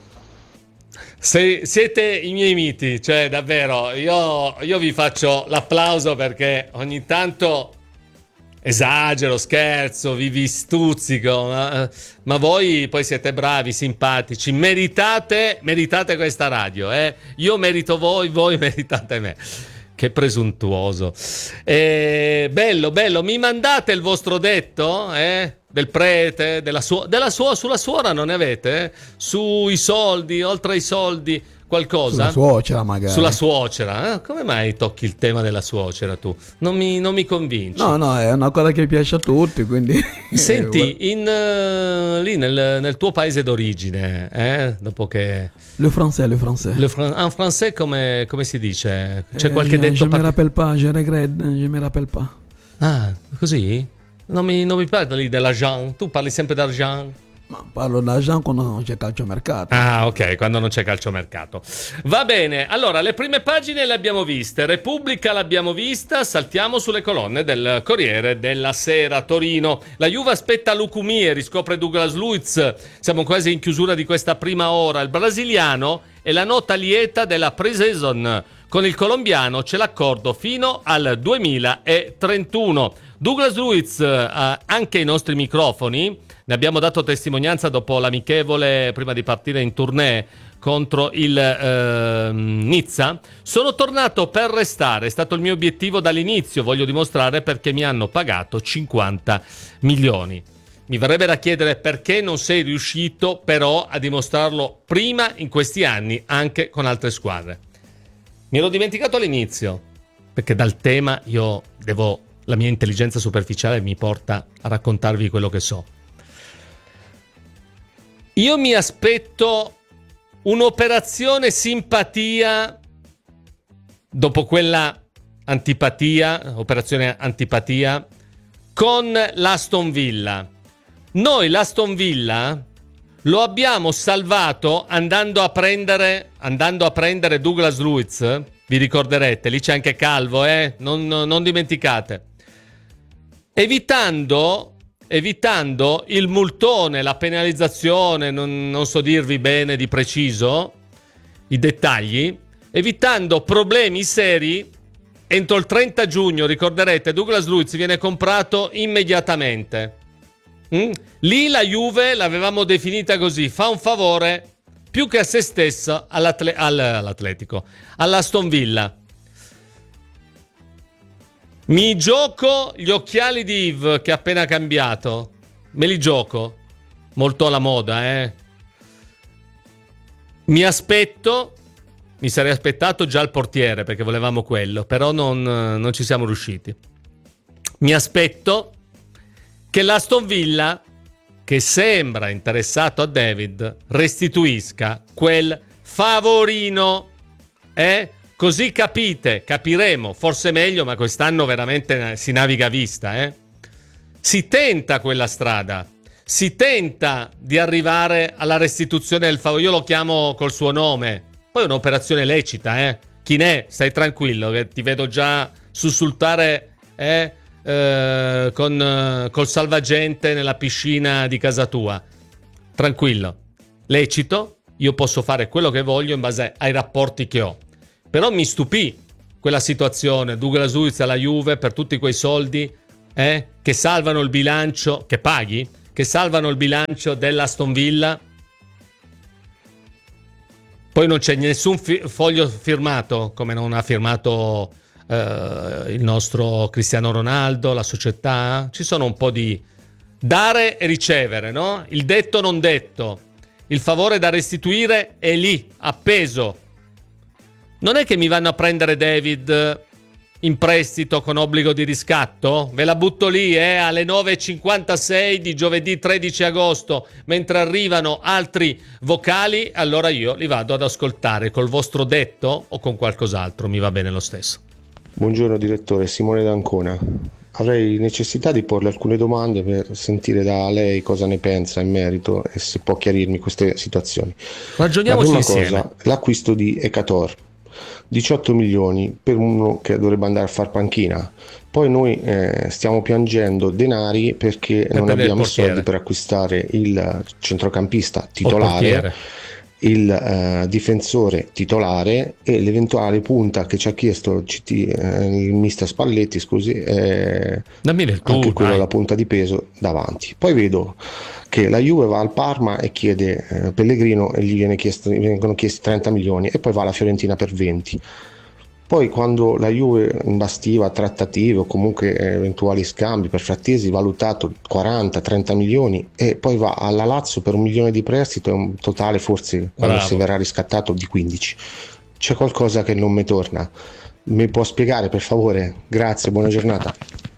Siete i miei miti, cioè davvero, io vi faccio l'applauso perché ogni tanto esagero, scherzo, vi stuzzico, ma voi poi siete bravi, simpatici, meritate questa radio, Io merito voi meritate me. Che presuntuoso. Bello, mi mandate il vostro detto, del prete, sulla suora non ne avete? Sui soldi, oltre ai soldi, qualcosa? Sulla suocera magari. Sulla suocera, Come mai tocchi il tema della suocera tu? Non mi convinci. No, è una cosa che piace a tutti, quindi... Senti, lì nel tuo paese d'origine, dopo che... Le français. En français come si dice? C'è qualche detto? Je me rappelle pas, je regrette, je me rappelle pas. Ah, così? Non mi parli dell'argent? Tu parli sempre d'argent? Ma parlo d'argent quando non c'è calciomercato. Ah, ok, quando non c'è calciomercato. Va bene, allora le prime pagine le abbiamo viste, Repubblica l'abbiamo vista, saltiamo sulle colonne del Corriere della Sera. Torino, la Juve aspetta Lucumí e riscopre Douglas Luiz. Siamo quasi in chiusura di questa prima ora. Il brasiliano è la nota lieta della pre-season. Con il colombiano c'è l'accordo fino al 2031. Douglas Luiz, anche i nostri microfoni, ne abbiamo dato testimonianza dopo l'amichevole prima di partire in tournée contro il Nizza. Sono tornato per restare, è stato il mio obiettivo dall'inizio, voglio dimostrare perché mi hanno pagato 50 milioni. Mi verrebbe da chiedere perché non sei riuscito però a dimostrarlo prima in questi anni anche con altre squadre. Mi ero dimenticato all'inizio, perché dal tema la mia intelligenza superficiale mi porta a raccontarvi quello che so. Io mi aspetto un'operazione simpatia dopo quella operazione antipatia con l'Aston Villa. Noi l'Aston Villa lo abbiamo salvato andando a prendere Douglas Luiz. Vi ricorderete, lì c'è anche Calvo, non dimenticate. Evitando il multone, la penalizzazione, non so dirvi bene di preciso i dettagli, evitando problemi seri. Entro il 30 giugno, ricorderete, Douglas Luiz viene comprato immediatamente. Lì la Juve l'avevamo definita così: fa un favore più che a se stessa all'Atletico, all'Aston Villa. Mi gioco gli occhiali di Yves che ha appena cambiato, me li gioco, molto alla moda, Mi sarei aspettato già il portiere perché volevamo quello, però non ci siamo riusciti. Mi aspetto che l'Aston Villa, che sembra interessato a David, restituisca quel favorino, così capiremo, forse meglio, ma quest'anno veramente si naviga a vista, Si tenta quella strada, si tenta di arrivare alla restituzione del favore, io lo chiamo col suo nome, poi è un'operazione lecita, Chi ne? Stai tranquillo che ti vedo già sussultare col salvagente nella piscina di casa tua. Tranquillo, lecito, io posso fare quello che voglio in base ai rapporti che ho. Però mi stupì quella situazione, Douglas Luiz alla Juve per tutti quei soldi che salvano il bilancio, che paghi, che salvano il bilancio dell'Aston Villa. Poi non c'è nessun foglio firmato, come non ha firmato il nostro Cristiano Ronaldo, la società. Ci sono un po' di dare e ricevere, no? Il detto non detto, il favore da restituire è lì, appeso. Non è che mi vanno a prendere David in prestito con obbligo di riscatto? Ve la butto lì, alle 9.56 di giovedì 13 agosto, mentre arrivano altri vocali, allora io li vado ad ascoltare col vostro detto o con qualcos'altro, mi va bene lo stesso. Buongiorno direttore, Simone D'Ancona. Avrei necessità di porle alcune domande per sentire da lei cosa ne pensa in merito e se può chiarirmi queste situazioni. Ragioniamoci insieme. La prima cosa, l'acquisto di Ekator, 18 milioni per uno che dovrebbe andare a far panchina. Poi noi stiamo piangendo denari perché non abbiamo i soldi per acquistare il centrocampista titolare, il difensore titolare e l'eventuale punta che ci ha chiesto il mister Spalletti, anche quello la punta di peso davanti. Poi vedo che la Juve va al Parma e chiede Pellegrino e gli vengono chiesti 30 milioni e poi va alla Fiorentina per 20. Poi quando la Juve imbastiva trattative o comunque eventuali scambi per Frattesi, valutato 40-30 milioni e poi va alla Lazio per 1 milione di prestito e un totale forse quando si verrà riscattato di 15. C'è qualcosa che non mi torna, mi può spiegare per favore? Grazie, buona giornata.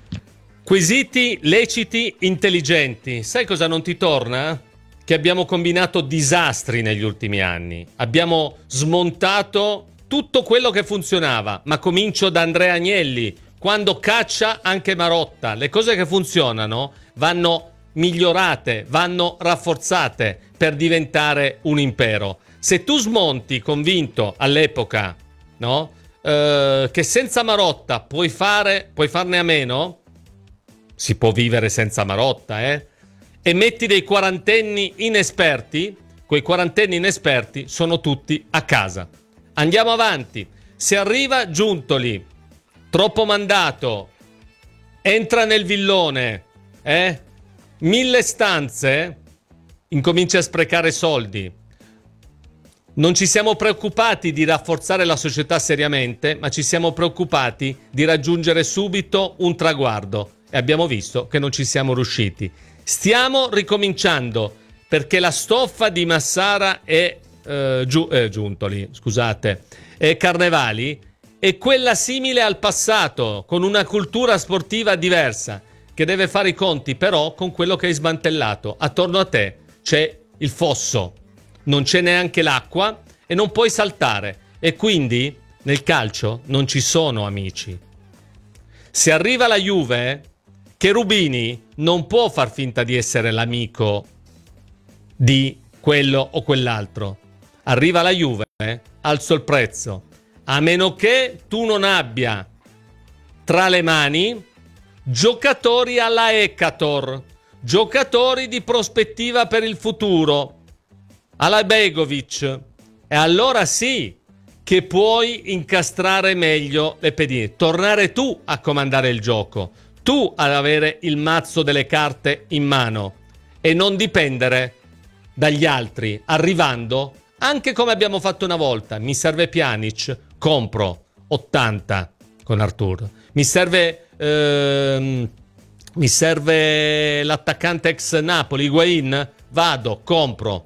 Quesiti leciti intelligenti. Sai cosa non ti torna? Che abbiamo combinato disastri negli ultimi anni, abbiamo smontato tutto quello che funzionava, ma comincio da Andrea Agnelli, quando caccia anche Marotta. Le cose che funzionano vanno migliorate, vanno rafforzate per diventare un impero. Se tu smonti convinto all'epoca, no? Che senza Marotta puoi farne a meno, si può vivere senza Marotta, e metti dei quarantenni inesperti, quei quarantenni inesperti sono tutti a casa. Andiamo avanti. Se arriva Giuntoli, troppo mandato, entra nel villone, 1000 stanze, incomincia a sprecare soldi. Non ci siamo preoccupati di rafforzare la società seriamente, ma ci siamo preoccupati di raggiungere subito un traguardo e abbiamo visto che non ci siamo riusciti. Stiamo ricominciando perché la stoffa di Massara e Giuntoli, scusate, e Carnevali è quella simile al passato, con una cultura sportiva diversa, che deve fare i conti però con quello che hai smantellato. Attorno a te c'è il fosso, non c'è neanche l'acqua e non puoi saltare, e quindi nel calcio non ci sono amici. Se arriva la Juve, Cherubini non può far finta di essere l'amico di quello o quell'altro. Arriva la Juve, alzo il prezzo, a meno che tu non abbia tra le mani giocatori alla Ekator, giocatori di prospettiva per il futuro, alla Begovic, e allora sì che puoi incastrare meglio le pedine, tornare tu a comandare il gioco, tu ad avere il mazzo delle carte in mano e non dipendere dagli altri, arrivando anche come abbiamo fatto una volta. Mi serve Pjanic, compro 80 con Artur. Mi serve l'attaccante ex Napoli, Higuain, vado, compro.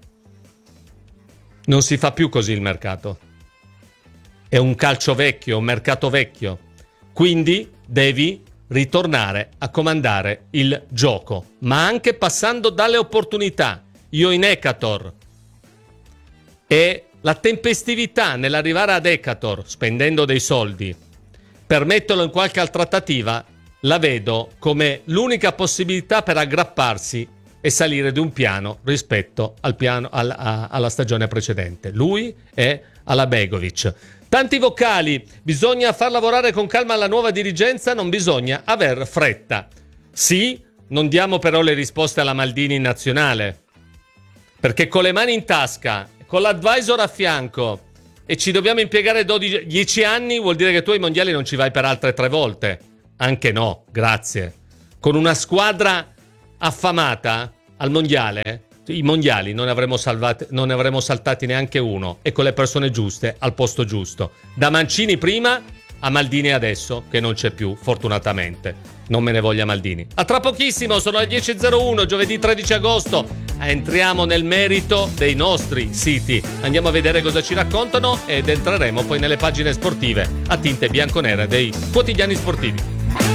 Non si fa più così il mercato. È un calcio vecchio, un mercato vecchio. Quindi devi ritornare a comandare il gioco, ma anche passando dalle opportunità. Io in Ekator e la tempestività nell'arrivare ad Decatur spendendo dei soldi per metterlo in qualche altra trattativa la vedo come l'unica possibilità per aggrapparsi e salire di un piano rispetto al piano alla stagione precedente. Lui e Alabegovic. Tanti vocali, bisogna far lavorare con calma la nuova dirigenza, non bisogna aver fretta. Sì, non diamo però le risposte alla Maldini in nazionale, perché con le mani in tasca, con l'advisor a fianco e ci dobbiamo impiegare 10 anni, vuol dire che tu ai mondiali non ci vai per altre 3 volte. Anche no, grazie. Con una squadra affamata al mondiale, i mondiali non ne avremmo saltati neanche uno, e con le persone giuste al posto giusto. Da Mancini prima a Maldini adesso, che non c'è più, fortunatamente. Non me ne voglia Maldini. A tra pochissimo, sono le 10.01, giovedì 13 agosto. Entriamo nel merito dei nostri siti. Andiamo a vedere cosa ci raccontano ed entreremo poi nelle pagine sportive a tinte bianconere dei quotidiani sportivi.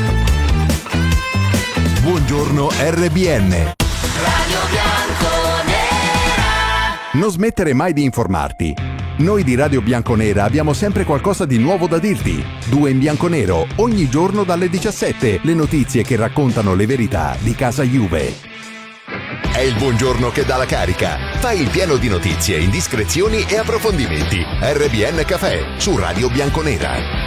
Buongiorno RBN. Radio Bianconera. Non smettere mai di informarti. Noi di Radio Bianconera abbiamo sempre qualcosa di nuovo da dirti. 2 in bianco nero, ogni giorno dalle 17. Le notizie che raccontano le verità di casa Juve. È il buongiorno che dà la carica. Fai il pieno di notizie, indiscrezioni e approfondimenti. RBN Café su Radio Bianconera.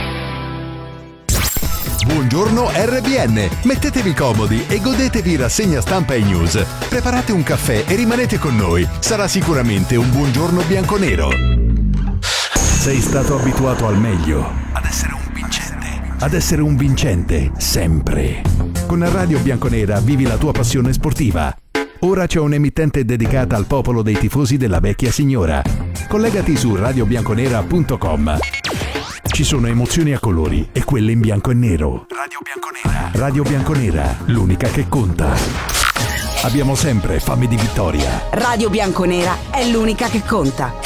Buongiorno RBN, mettetevi comodi e godetevi rassegna stampa e news. Preparate un caffè e rimanete con noi. Sarà sicuramente un buongiorno bianconero. Sei stato abituato al meglio, ad essere un vincente, sempre. Con Radio Bianconera vivi la tua passione sportiva. Ora c'è un'emittente dedicata al popolo dei tifosi della vecchia signora. Collegati su radiobianconera.com. Ci sono emozioni a colori e quelle in bianco e nero. Radio Bianconera, l'unica che conta. Abbiamo sempre fame di vittoria. Radio Bianconera è l'unica che conta.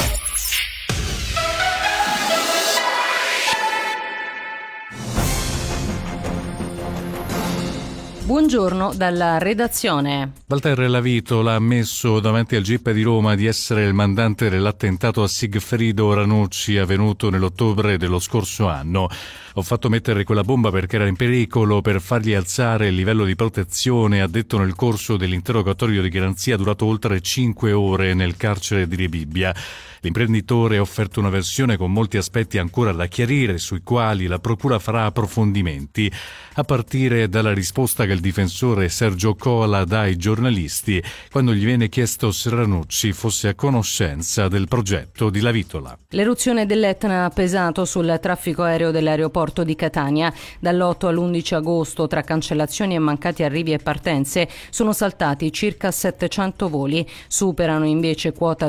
Buongiorno dalla redazione. Walter Lavitola ha ammesso davanti al GIP di Roma di essere il mandante dell'attentato a Sigfrido Ranucci avvenuto nell'ottobre dello scorso anno. Ho fatto mettere quella bomba perché era in pericolo, per fargli alzare il livello di protezione, ha detto nel corso dell'interrogatorio di garanzia durato oltre 5 ore nel carcere di Rebibbia. L'imprenditore ha offerto una versione con molti aspetti ancora da chiarire, sui quali la procura farà approfondimenti, a partire dalla risposta che il difensore Sergio Cola dà ai giornalisti quando gli viene chiesto se Ranucci fosse a conoscenza del progetto di Lavitola. L'eruzione dell'Etna ha pesato sul traffico aereo dell'aeroporto di Catania. Dall'8 all'11 agosto, tra cancellazioni e mancati arrivi e partenze, sono saltati circa 700 voli. Superano invece quota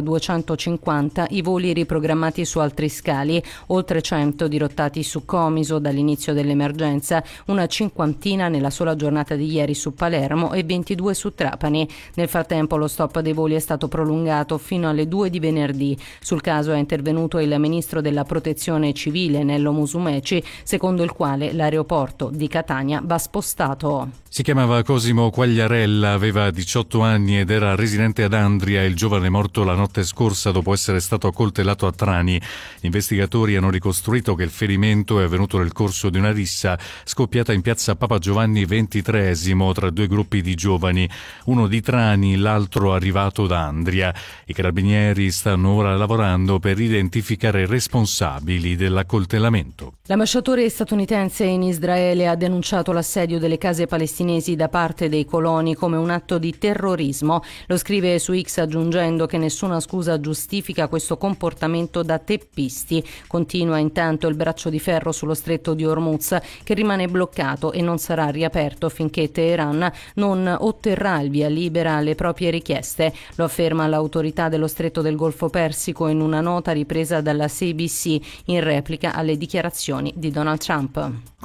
250 i voli riprogrammati su altri scali, oltre 100 dirottati su Comiso dall'inizio dell'emergenza, una cinquantina nella sola giornata di ieri su Palermo e 22 su Trapani. Nel frattempo lo stop dei voli è stato prolungato fino alle 2 di venerdì. Sul caso è intervenuto il ministro della Protezione Civile Nello Musumeci, secondo il quale l'aeroporto di Catania va spostato. Si chiamava Cosimo Quagliarella, aveva 18 anni ed era residente ad Andria. Il giovane è morto la notte scorsa dopo essere stato accoltellato a Trani. Gli investigatori hanno ricostruito che il ferimento è avvenuto nel corso di una rissa scoppiata in piazza Papa Giovanni XXIII tra 2 gruppi di giovani, uno di Trani, l'altro arrivato da Andria. I carabinieri stanno ora lavorando per identificare i responsabili dell'accoltellamento. L'ambasciatore statunitense in Israele ha denunciato l'assedio delle case palestinesi da parte dei coloni come un atto di terrorismo. Lo scrive su X aggiungendo che nessuna scusa giustifica questo comportamento da teppisti. Continua intanto il braccio di ferro sullo stretto di Hormuz, che rimane bloccato e non sarà riaperto finché Teheran non otterrà il via libera alle proprie richieste. Lo afferma l'autorità dello stretto del Golfo Persico in una nota ripresa dalla CBC in replica alle dichiarazioni di Donald Trump.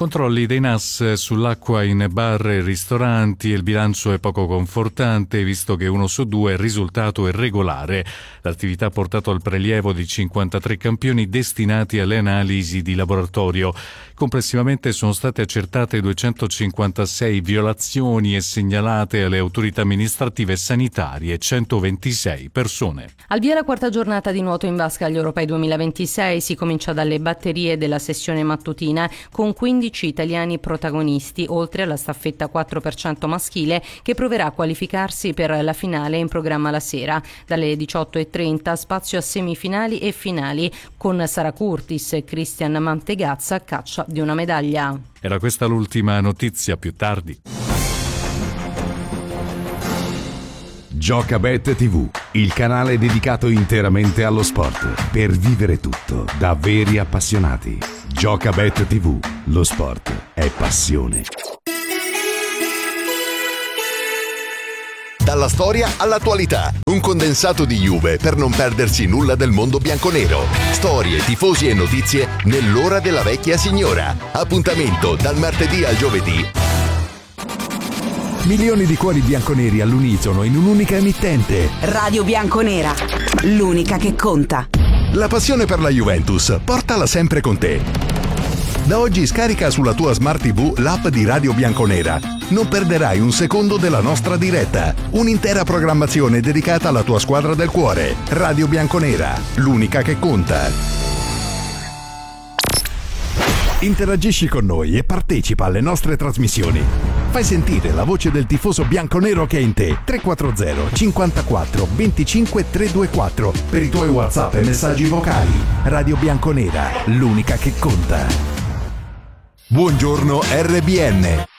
Controlli dei NAS sull'acqua in bar e ristoranti e il bilancio è poco confortante visto che 1 su 2 il risultato è regolare. L'attività ha portato al prelievo di 53 campioni destinati alle analisi di laboratorio. Complessivamente sono state accertate 256 violazioni e segnalate alle autorità amministrative e sanitarie 126 persone. Al via la quarta giornata di nuoto in vasca agli Europei 2026, si comincia dalle batterie della sessione mattutina con 15 italiani protagonisti, oltre alla staffetta 4% maschile che proverà a qualificarsi per la finale in programma la sera. Dalle 18:30 spazio a semifinali e finali con Sara Curtis e Christian Mantegazza a caccia di una medaglia. Era questa l'ultima notizia, più tardi. Giocabet TV, il canale dedicato interamente allo sport, per vivere tutto da veri appassionati. Giocabet TV, lo sport è passione. Dalla storia all'attualità, un condensato di Juve per non perdersi nulla del mondo bianconero. Storie, tifosi e notizie nell'ora della vecchia signora. Appuntamento dal martedì al giovedì. Milioni di cuori bianconeri all'unisono in un'unica emittente. Radio Bianconera, l'unica che conta. La passione per la Juventus, portala sempre con te. Da oggi scarica sulla tua Smart TV l'app di Radio Bianconera. Non perderai un secondo della nostra diretta. Un'intera programmazione dedicata alla tua squadra del cuore. Radio Bianconera, l'unica che conta. Interagisci con noi e partecipa alle nostre trasmissioni. Fai sentire la voce del tifoso bianconero che è in te. 340 54 25 324 per i tuoi WhatsApp e messaggi vocali. Radio Bianconera, l'unica che conta. Buongiorno RBN.